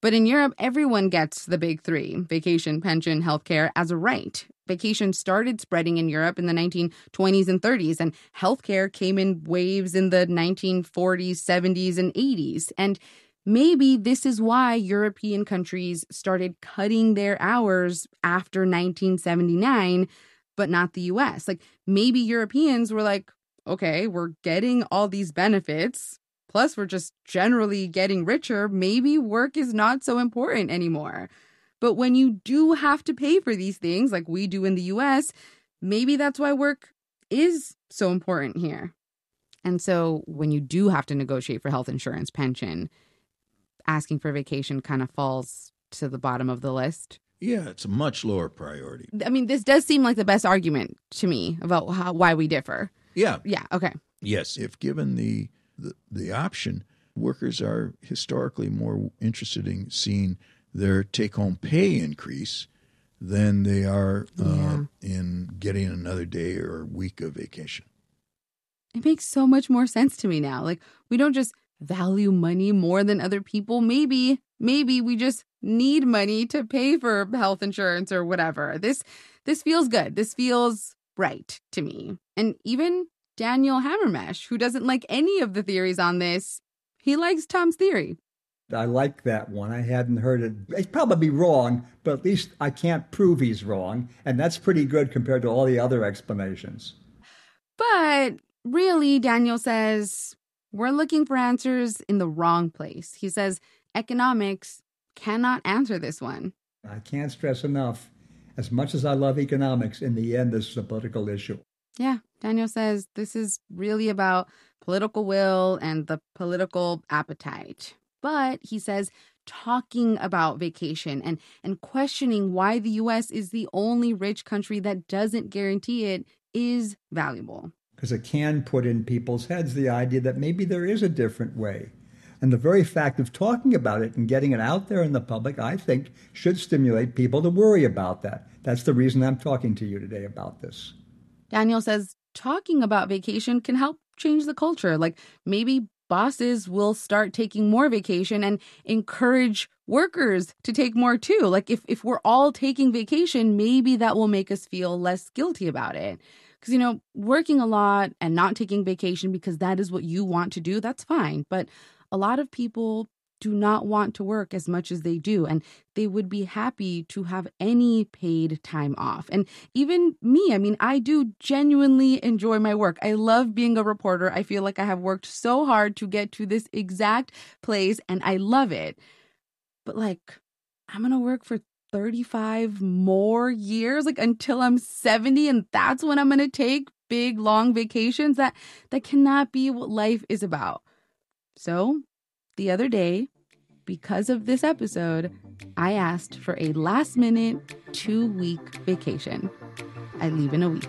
But in Europe, everyone gets the big three: vacation, pension, healthcare as a right. Vacation started spreading in Europe in the nineteen twenties and thirties, and healthcare came in waves in the nineteen forties, seventies, and eighties. And maybe this is why European countries started cutting their hours after nineteen seventy-nine, but not the U S. Like, maybe Europeans were like, okay, we're getting all these benefits, plus we're just generally getting richer. Maybe work is not so important anymore. But when you do have to pay for these things, like we do in the U S, maybe that's why work is so important here. And so when you do have to negotiate for health insurance, pension, asking for vacation kind of falls to the bottom of the list. Yeah, it's a much lower priority. I mean, this does seem like the best argument to me about how, why we differ. Yeah. Yeah, okay. Yes, if given the, the, the option, workers are historically more interested in seeing their take-home pay increase than they are uh, yeah. in getting another day or week of vacation. It makes so much more sense to me now. Like, we don't just value money more than other people. Maybe, maybe we just need money to pay for health insurance or whatever. This, this feels good. This feels right to me. And even Daniel Hammermesh, who doesn't like any of the theories on this, he likes Tom's theory. I like that one. I hadn't heard it. It's probably wrong, but at least I can't prove he's wrong. And that's pretty good compared to all the other explanations. But really, Daniel says, we're looking for answers in the wrong place. He says economics cannot answer this one. I can't stress enough. As much as I love economics, in the end, this is a political issue. Yeah, Daniel says this is really about political will and the political appetite. But he says talking about vacation and, and questioning why the U S is the only rich country that doesn't guarantee it is valuable. Because it can put in people's heads the idea that maybe there is a different way. And the very fact of talking about it and getting it out there in the public, I think, should stimulate people to worry about that. That's the reason I'm talking to you today about this. Daniel says talking about vacation can help change the culture. Like, maybe bosses will start taking more vacation and encourage workers to take more too. Like, if, if we're all taking vacation, maybe that will make us feel less guilty about it. Because, you know, working a lot and not taking vacation because that is what you want to do, that's fine. But a lot of people do not want to work as much as they do, and they would be happy to have any paid time off. And even me, I mean, I do genuinely enjoy my work. I love being a reporter. I feel like I have worked so hard to get to this exact place, and I love it. But, like, I'm going to work for thirty-five more years, like until I'm seventy, and that's when I'm going to take big, long vacations. That that cannot be what life is about. So the other day, because of this episode, I asked for a last-minute two-week vacation. I leave in a week.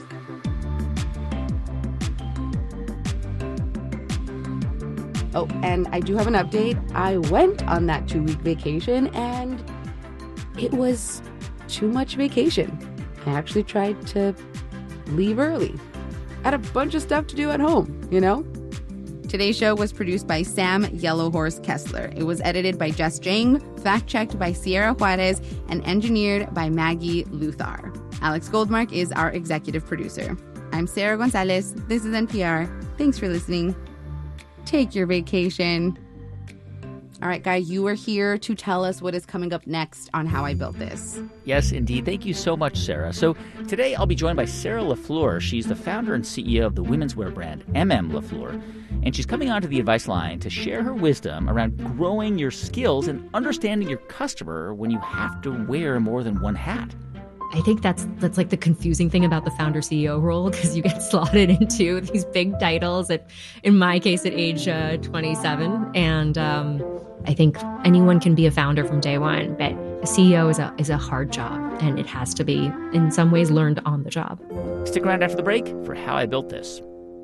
Oh, and I do have an update. I went on that two-week vacation, and it was too much vacation. I actually tried to leave early. I had a bunch of stuff to do at home, you know? Today's show was produced by Sam Yellowhorse Kessler. It was edited by Jess Jang, fact-checked by Sierra Juarez, and engineered by Maggie Luthar. Alex Goldmark is our executive producer. I'm Sarah Gonzalez. This is N P R. Thanks for listening. Take your vacation. All right, Guy, you are here to tell us what is coming up next on How I Built This. Yes, indeed. Thank you so much, Sarah. So today I'll be joined by Sarah LaFleur. She's the founder and C E O of the women's wear brand M M LaFleur. And she's coming onto the advice line to share her wisdom around growing your skills and understanding your customer when you have to wear more than one hat. I think that's that's like the confusing thing about the founder C E O role, because you get slotted into these big titles at, in my case, at age uh, twenty-seven. And um, I think anyone can be a founder from day one, but a C E O is a is a hard job, and it has to be, in some ways, learned on the job. Stick around after the break for How I Built This.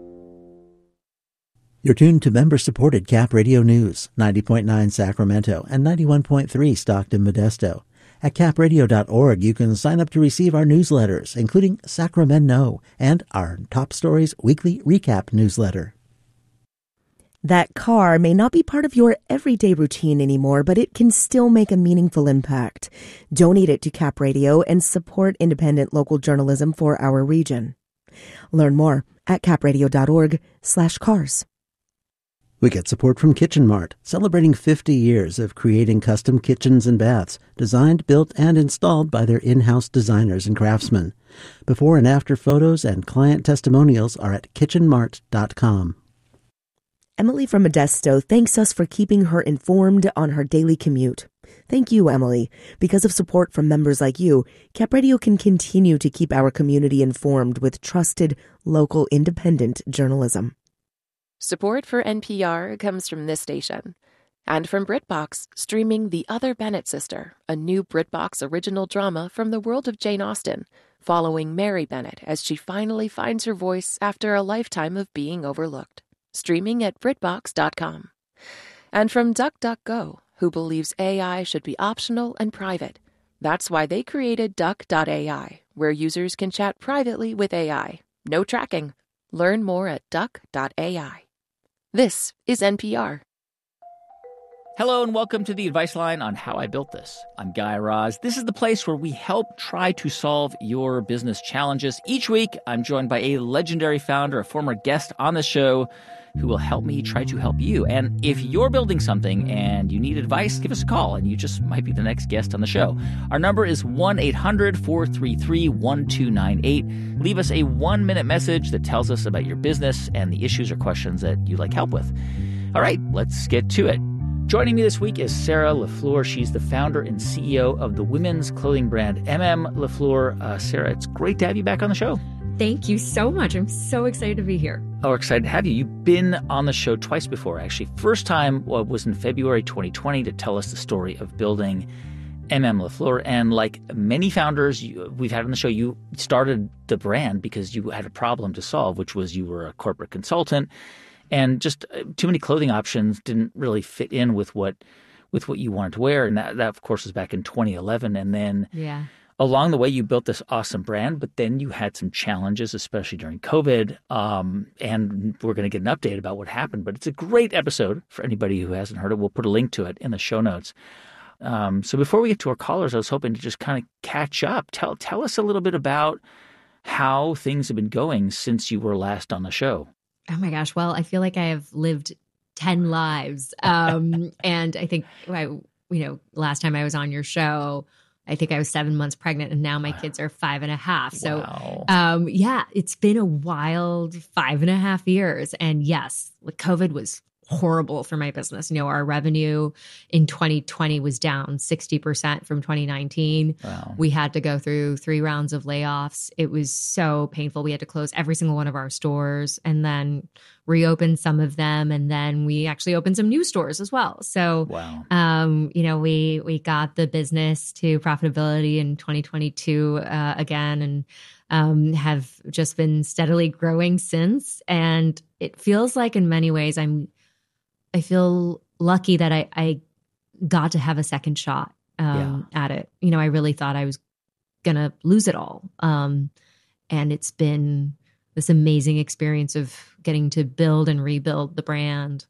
You're tuned to member-supported Cap Radio News, ninety point nine Sacramento and ninety-one point three Stockton Modesto. At cap radio dot org, you can sign up to receive our newsletters, including Sacramento and our Top Stories Weekly Recap newsletter. That car may not be part of your everyday routine anymore, but it can still make a meaningful impact. Donate it to Cap Radio and support independent local journalism for our region. Learn more at capradio.org slash cars. We get support from Kitchen Mart, celebrating fifty years of creating custom kitchens and baths, designed, built, and installed by their in-house designers and craftsmen. Before and after photos and client testimonials are at kitchen mart dot com. Emily from Modesto thanks us for keeping her informed on her daily commute. Thank you, Emily. Because of support from members like you, Cap Radio can continue to keep our community informed with trusted, local, independent journalism. Support for N P R comes from this station and from BritBox, streaming The Other Bennett Sister, a new BritBox original drama from the world of Jane Austen, following Mary Bennett as she finally finds her voice after a lifetime of being overlooked. Streaming at Brit Box dot com. And from DuckDuckGo, who believes A I should be optional and private. That's why they created Duck dot A I, where users can chat privately with A I. No tracking. Learn more at Duck dot A I. This is N P R. Hello and welcome to the Advice Line on How I Built This. I'm Guy Raz. This is the place where we help try to solve your business challenges. Each week, I'm joined by a legendary founder, a former guest on the show, who will help me try to help you. And if you're building something and you need advice, give us a call and you just might be the next guest on the show. Our number is one eight hundred four three three one two nine eight. Leave us a one-minute message that tells us about your business and the issues or questions that you'd like help with. All right, let's get to it. Joining me this week is Sarah LaFleur. She's the founder and C E O of the women's clothing brand M M LaFleur. Uh, Sarah, it's great to have you back on the show. Thank you so much. I'm so excited to be here. Oh, we're excited to have you. You've been on the show twice before, actually. First time well, was in February twenty twenty to tell us the story of building M M LaFleur. And like many founders you, we've had on the show, you started the brand because you had a problem to solve, which was you were a corporate consultant. And just too many clothing options didn't really fit in with what with what you wanted to wear. And that, that of course, was back in twenty eleven. And then yeah. along the way, you built this awesome brand, but then you had some challenges, especially during COVID. Um, and we're going to get an update about what happened. But it's a great episode for anybody who hasn't heard it. We'll put a link to it in the show notes. Um, so before we get to our callers, I was hoping to just kind of catch up. Tell, tell us a little bit about how things have been going since you were last on the show. Oh my gosh. Well, I feel like I have lived ten lives. Um, and I think, I, you know, last time I was on your show, I think I was seven months pregnant and now my kids are five and a half. So, wow. um, yeah, it's been a wild five and a half years. And yes, like COVID was horrible for my business. You know, our revenue in twenty twenty was down sixty percent from twenty nineteen. Wow. We had to go through three rounds of layoffs. It was so painful. We had to close every single one of our stores and then reopen some of them. And then we actually opened some new stores as well. So, wow. um, you know, we, we got the business to profitability in twenty twenty-two uh, again, and um, have just been steadily growing since. And it feels like in many ways I'm I feel lucky that I, I got to have a second shot um, yeah. at it. You know, I really thought I was going to lose it all. Um, and it's been this amazing experience of getting to build and rebuild the brand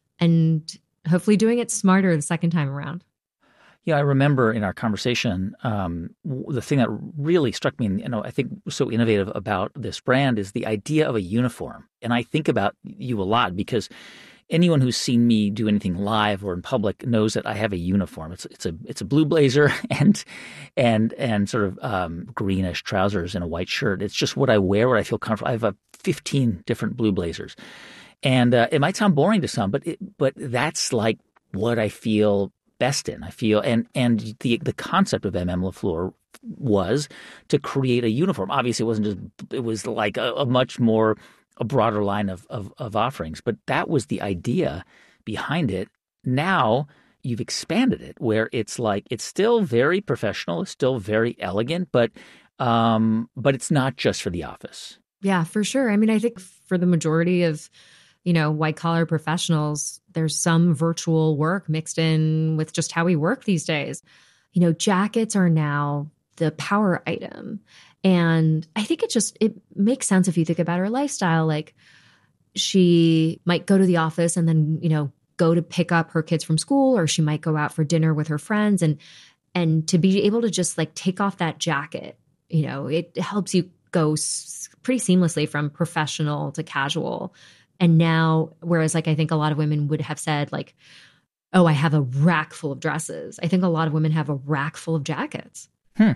and hopefully doing it smarter the second time around. Yeah, I remember in our conversation, um, the thing that really struck me, and you know, I think was so innovative about this brand is the idea of a uniform. And I think about you a lot because anyone who's seen me do anything live or in public knows that I have a uniform. It's it's a it's a blue blazer and and and sort of um, greenish trousers and a white shirt. It's just what I wear, what I feel comfortable. I have uh, fifteen different blue blazers, and uh, it might sound boring to some, but it, but that's like what I feel best in. I feel and and the the concept of M M LaFleur was to create a uniform. Obviously, it wasn't just. It was like a, a much more a broader line of, of of offerings. But that was the idea behind it. Now you've expanded it where it's like it's still very professional, it's still very elegant, but um, but it's not just for the office. Yeah, for sure. I mean, I think for the majority of, you know, white collar professionals, there's some virtual work mixed in with just how we work these days. You know, jackets are now the power item. And I think it just, it makes sense if you think about our lifestyle. Like she might go to the office and then, you know, go to pick up her kids from school, or she might go out for dinner with her friends. And and to be able to just like take off that jacket, you know, it helps you go s- pretty seamlessly from professional to casual. And now, whereas like I think a lot of women would have said like, oh, I have a rack full of dresses, I think a lot of women have a rack full of jackets. Hmm.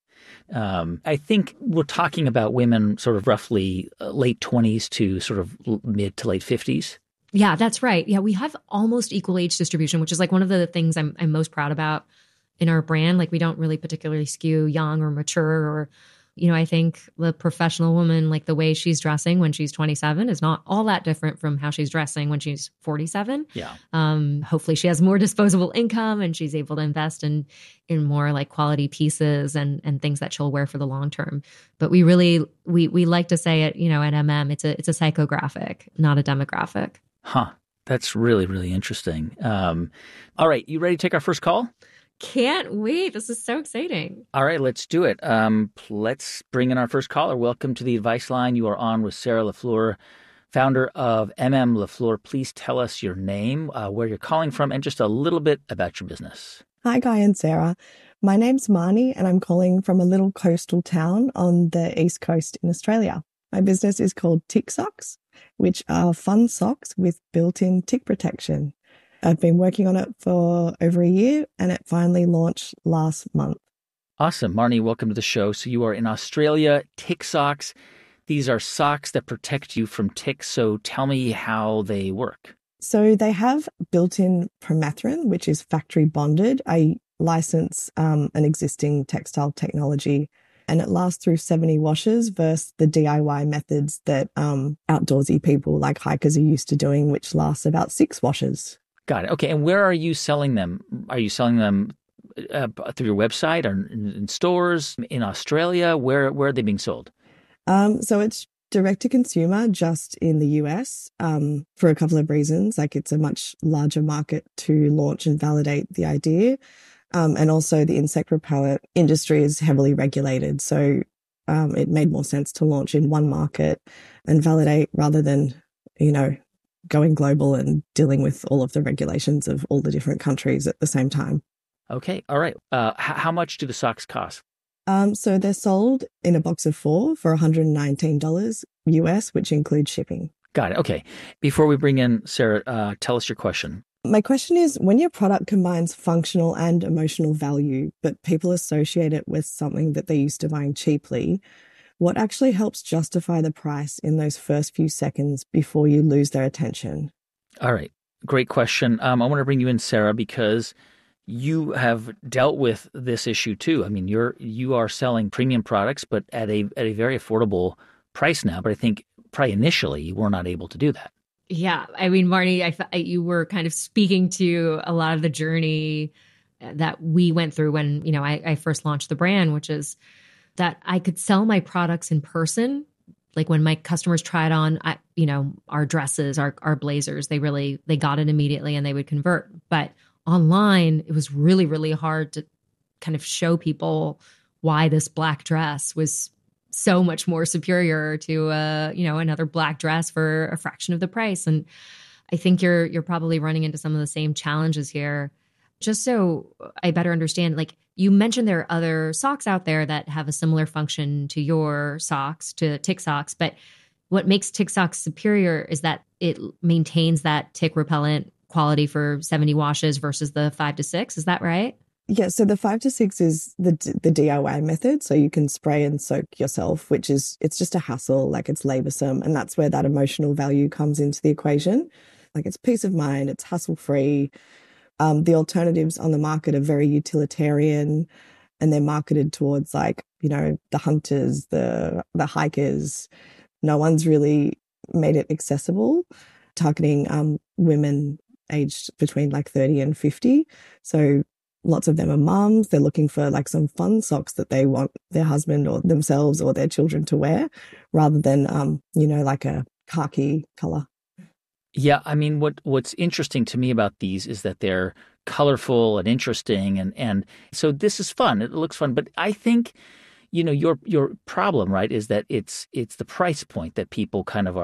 Um, I think we're talking about women sort of roughly late twenties to sort of mid to late fifties. Yeah, that's right. Yeah, we have almost equal age distribution, which is like one of the things I'm I'm most proud about in our brand. Like we don't really particularly skew young or mature, or, you know, I think the professional woman, like the way she's dressing when she's twenty-seven is not all that different from how she's dressing when she's forty-seven. Yeah. Um, hopefully she has more disposable income and she's able to invest in in more like quality pieces and and things that she'll wear for the long term. But we really we we like to say it, you know, at M M, it's a it's a psychographic, not a demographic. Huh. That's really, really interesting. Um, all right. You ready to take our first call? Can't wait. This is so exciting. All right. Let's do it. Um, let's bring in our first caller. Welcome to the Advice Line. You are on with Sarah LaFleur, founder of M M LaFleur. Please tell us your name, uh, where you're calling from, and just a little bit about your business. Hi, Guy and Sarah. My name's Marnie, and I'm calling from a little coastal town on the east coast in Australia. My business is called Tick Socks, which are fun socks with built-in tick protection. I've been working on it for over a year, and it finally launched last month. Awesome. Marnie, welcome to the show. So you are in Australia, Tick Socks. These are socks that protect you from ticks. So tell me how they work. So they have built-in permethrin, which is factory bonded. I license um, an existing textile technology, and it lasts through seventy washes versus the D I Y methods that um, outdoorsy people like hikers are used to doing, which lasts about six washes. Got it. Okay. And where are you selling them? Are you selling them uh, through your website or in, in stores in Australia? Where, where are they being sold? Um, so it's direct to consumer just in the U S um, for a couple of reasons. Like it's a much larger market to launch and validate the idea. Um, and also the insect repellent industry is heavily regulated. So um, it made more sense to launch in one market and validate rather than, you know, going global and dealing with all of the regulations of all the different countries at the same time. Okay. All right. Uh, h- how much do the socks cost? Um, so they're sold in a box of four for one hundred nineteen dollars U S, which includes shipping. Got it. Okay. Before we bring in Sarah, uh, tell us your question. My question is, when your product combines functional and emotional value, but people associate it with something that they're used to buying cheaply, what actually helps justify the price in those first few seconds before you lose their attention? All right. Great question. Um, I want to bring you in, Sarah, because you have dealt with this issue too. I mean, you're you are selling premium products, but at a at a very affordable price now. But I think probably initially you were not able to do that. Yeah. I mean, Marnie, I, I, you were kind of speaking to a lot of the journey that we went through when, you know, I, I first launched the brand, which is that I could sell my products in person. Like when my customers tried on, I, you know, our dresses, our, our blazers, they really, they got it immediately and they would convert. But online, it was really, really hard to kind of show people why this black dress was so much more superior to, uh, you know, another black dress for a fraction of the price. And I think you're you're probably running into some of the same challenges here. Just so I better understand, like you mentioned there are other socks out there that have a similar function to your socks, to Tick Socks, but what makes Tick Socks superior is that it maintains that tick repellent quality for seventy washes versus the five to six. Is that right? Yeah, so the five to six is the the D I Y method. So you can spray and soak yourself, which is, it's just a hassle, like it's laborsome. And that's where that emotional value comes into the equation. Like it's peace of mind, it's hassle free. Um, the alternatives on the market are very utilitarian and they're marketed towards like, you know, the hunters, the the hikers. No one's really made it accessible, targeting um, women aged between like thirty and fifty. So lots of them are mums. They're looking for like some fun socks that they want their husband or themselves or their children to wear rather than, um, you know, like a khaki color. Yeah. I mean, what what's interesting to me about these is that they're colorful and interesting. And, and so this is fun. It looks fun. But I think, you know, your your problem, right, is that it's it's the price point that people kind of are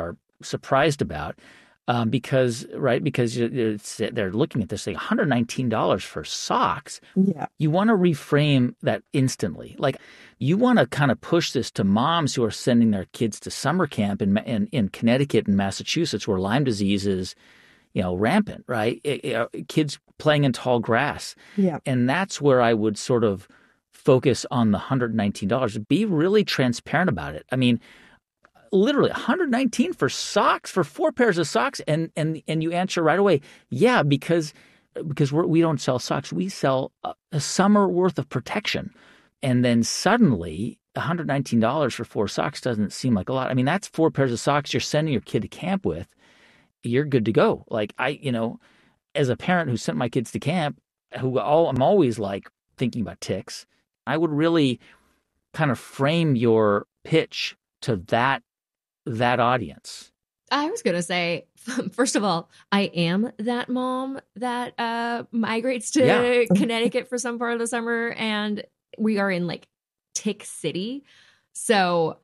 surprised about. Um, because, right, because it's, they're looking at this thing, one hundred nineteen dollars for socks. Yeah. You want to reframe that instantly. Like, you want to kind of push this to moms who are sending their kids to summer camp in, in, in Connecticut and Massachusetts, where Lyme disease is, you know, rampant, right? It, it, kids playing in tall grass. Yeah. And that's where I would sort of focus on the one hundred nineteen dollars. Be really transparent about it. I mean, literally one hundred nineteen dollars for socks, for four pairs of socks, and and and you answer right away, yeah, because because we're, we don't sell socks, we sell a, a summer worth of protection, and then suddenly one hundred nineteen dollars for four socks doesn't seem like a lot. I mean, that's four pairs of socks you're sending your kid to camp with. You're good to go. Like I, you know, as a parent who sent my kids to camp, who all, I'm always like thinking about ticks, I would really kind of frame your pitch to that. that audience. I was going to say, first of all, I am that mom that uh, migrates to Yeah. Connecticut for some part of the summer, and we are in like Tick City. So